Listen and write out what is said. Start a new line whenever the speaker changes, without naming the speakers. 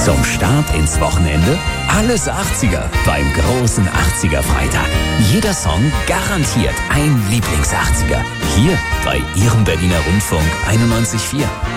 Zum Start ins Wochenende alles 80er beim großen 80er Freitag. Jeder Song garantiert ein Lieblings-80er. Hier bei Ihrem Berliner Rundfunk 91.4.